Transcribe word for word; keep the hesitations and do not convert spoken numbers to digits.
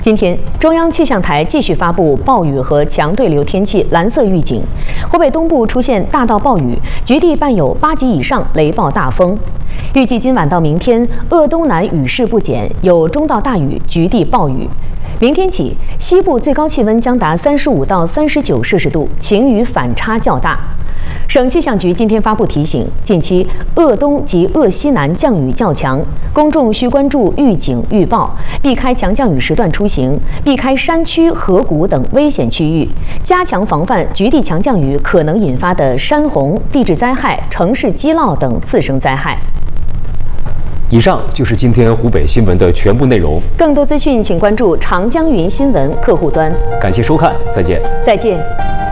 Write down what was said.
今天，中央气象台继续发布暴雨和强对流天气蓝色预警，湖北东部出现大到暴雨，局地伴有八级以上雷暴大风。预计今晚到明天，鄂东南雨势不减，有中到大雨，局地暴雨。明天起，西部最高气温将达三十五到三十九摄氏度，晴雨反差较大。省气象局今天发布提醒，近期鄂东及鄂西南降雨较强，公众需关注预警预报，避开强降雨时段出行，避开山区、河谷等危险区域，加强防范局地强降雨可能引发的山洪、地质灾害、城市积涝等次生灾害。 以上就是今天湖北新闻的全部内容。 更多资讯，请关注长江云新闻客户端。 感谢收看，再见。 再见。